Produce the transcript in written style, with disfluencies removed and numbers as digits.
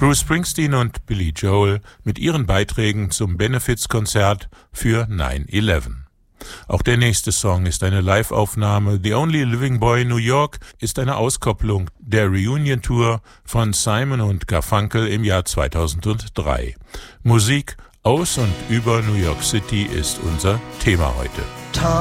Bruce Springsteen und Billy Joel mit ihren Beiträgen zum Benefizkonzert für 9/11. Auch der nächste Song ist eine Live-Aufnahme. The Only Living Boy New York ist eine Auskopplung der Reunion-Tour von Simon und Garfunkel im Jahr 2003. Musik aus und über New York City ist unser Thema heute.